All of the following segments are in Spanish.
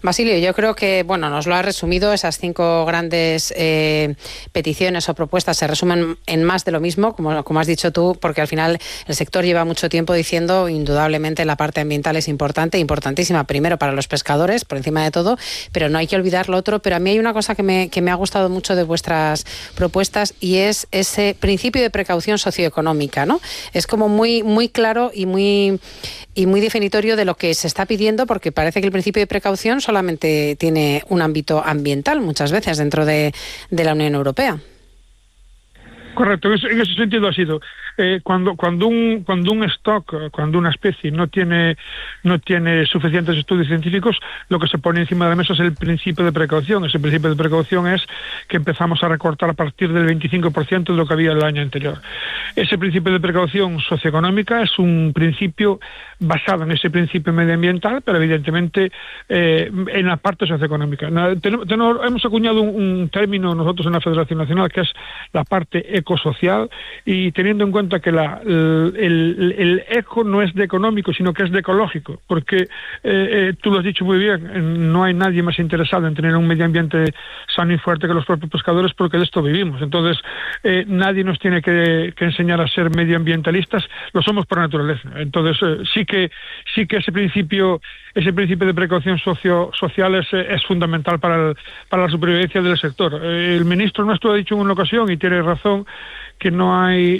Basilio, yo creo que nos lo has resumido, esas 5 grandes peticiones o propuestas se resumen en más de lo mismo, como has dicho tú, porque al final el sector lleva mucho tiempo diciendo indudablemente la parte ambiental es importante, importantísima, primero para los pescadores, por encima de todo, pero no hay que olvidar lo otro. Pero a mí hay una cosa que me ha gustado mucho de vuestras propuestas y es ese principio de precaución socioeconómica, ¿no? Es como muy, muy claro y muy definitorio de lo que se está pidiendo, porque parece que el principio de precaución solamente tiene un ámbito ambiental muchas veces dentro de la Unión Europea. Correcto, en ese sentido ha sido cuando un stock, cuando una especie no tiene suficientes estudios científicos, lo que se pone encima de la mesa es el principio de precaución. Ese principio de precaución es que empezamos a recortar a partir del 25% de lo que había el año anterior. Ese principio de precaución socioeconómica es un principio basado en ese principio medioambiental, pero evidentemente en la parte socioeconómica. Hemos acuñado un término nosotros en la Federación Nacional que es la parte ecosocial, y teniendo en cuenta que el eco no es de económico, sino que es de ecológico, porque tú lo has dicho muy bien, no hay nadie más interesado en tener un medio ambiente sano y fuerte que los propios pescadores, porque de esto vivimos. Entonces nadie nos tiene que enseñar a ser medioambientalistas, lo somos por naturaleza. Entonces sí que ese principio de precaución social es fundamental para la supervivencia del sector. El ministro nuestro ha dicho en una ocasión, y tiene razón, que nadie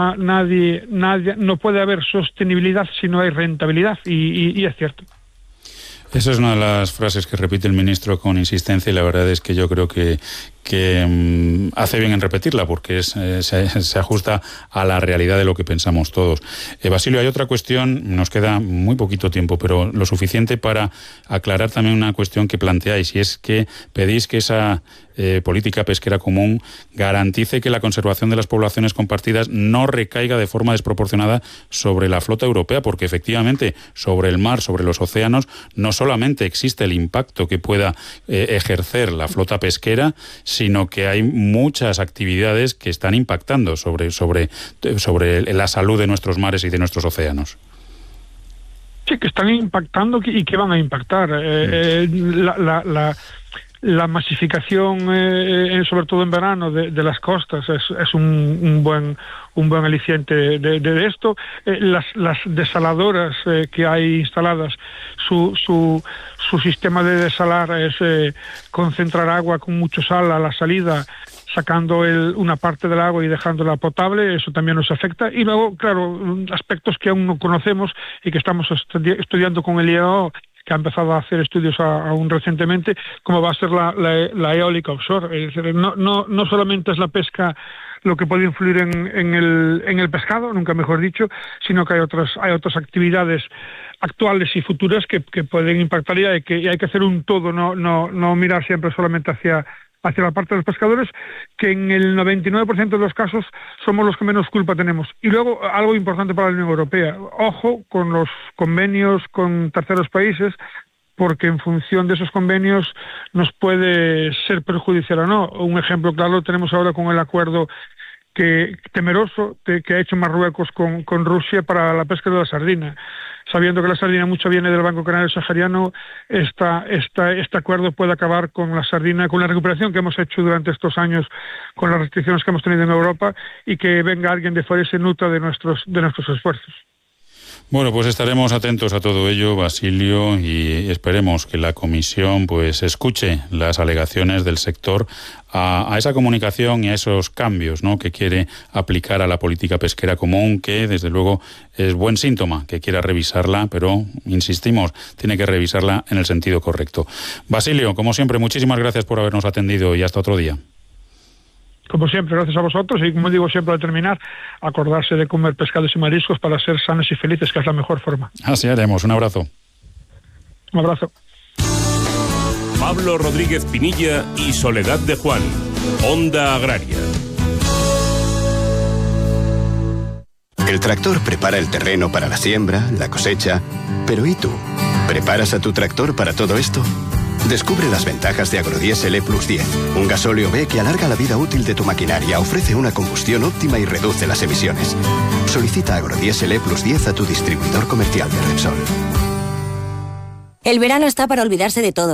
no puede haber sostenibilidad si no hay rentabilidad, y es cierto. Esa es una de las frases que repite el ministro con insistencia, y la verdad es que yo creo que hace bien en repetirla, porque se ajusta a la realidad de lo que pensamos todos. Basilio, hay otra cuestión, nos queda muy poquito tiempo, pero lo suficiente para aclarar también una cuestión que planteáis, y es que pedís que esa política pesquera común garantice que la conservación de las poblaciones compartidas no recaiga de forma desproporcionada sobre la flota europea, porque efectivamente sobre el mar, sobre los océanos, no solamente existe el impacto que pueda ejercer la flota pesquera, sino que hay muchas actividades que están impactando sobre la salud de nuestros mares y de nuestros océanos. Sí, que están impactando y que van a impactar. La masificación, sobre todo en verano, de las costas es un buen aliciente de esto. Las desaladoras que hay instaladas, su sistema de desalar es concentrar agua con mucho sal a la salida, sacando una parte del agua y dejándola potable. Eso también nos afecta. Y luego, claro, aspectos que aún no conocemos y que estamos estudiando con el IEO, que ha empezado a hacer estudios aún recientemente, como va a ser la eólica offshore. Es decir, no solamente es la pesca lo que puede influir en el pescado, nunca mejor dicho, sino que hay otras actividades actuales y futuras que pueden impactar, y hay que hacer un todo, no mirar siempre solamente hacia la parte de los pescadores, que en el 99% de los casos somos los que menos culpa tenemos. Y luego, algo importante para la Unión Europea, ojo con los convenios con terceros países, porque en función de esos convenios nos puede ser perjudicial o no. Un ejemplo claro lo tenemos ahora con el acuerdo temeroso que ha hecho Marruecos con Rusia para la pesca de la sardina. Sabiendo que la sardina mucho viene del Banco Canario Sahariano, este acuerdo puede acabar con la sardina, con la recuperación que hemos hecho durante estos años, con las restricciones que hemos tenido en Europa, y que venga alguien de fuera y se nutra de nuestros esfuerzos. Bueno, pues estaremos atentos a todo ello, Basilio, y esperemos que la Comisión pues escuche las alegaciones del sector a esa comunicación y a esos cambios, ¿no?, que quiere aplicar a la política pesquera común, que desde luego es buen síntoma que quiera revisarla, pero insistimos, tiene que revisarla en el sentido correcto. Basilio, como siempre, muchísimas gracias por habernos atendido, y hasta otro día. Como siempre, gracias a vosotros, y como digo siempre al terminar, acordarse de comer pescados y mariscos para ser sanos y felices, que es la mejor forma. Así haremos. Un abrazo. Un abrazo. Pablo Rodríguez Pinilla y Soledad de Juan, Onda Agraria. El tractor prepara el terreno para la siembra, la cosecha, pero ¿y tú? ¿Preparas a tu tractor para todo esto? Descubre las ventajas de Agrodiesel E+10, un gasóleo B que alarga la vida útil de tu maquinaria, ofrece una combustión óptima y reduce las emisiones. Solicita Agrodiesel E+10 a tu distribuidor comercial de Repsol. El verano está para olvidarse de todo.